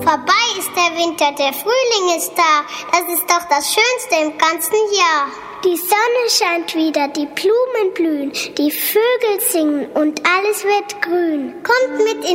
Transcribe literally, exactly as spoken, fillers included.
Vorbei ist der Winter, der Frühling ist da. Das ist doch das Schönste im ganzen Jahr. Die Sonne scheint wieder, die Blumen blühen, die Vögel singen und alles wird grün. Kommt mit in